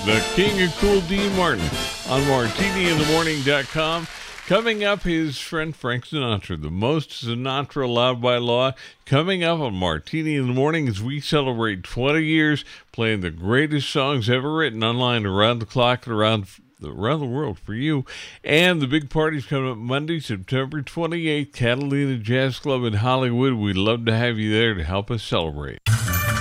the king of cool, Dean Martin, on MartiniInTheMorning.com. Coming up, his friend Frank Sinatra, the most Sinatra allowed by law. Coming up on Martini in the Morning as we celebrate 20 years playing the greatest songs ever written online around the clock and around the world for you. And the big party's coming up Monday, September 28th, Catalina Jazz Club in Hollywood. We'd love to have you there to help us celebrate.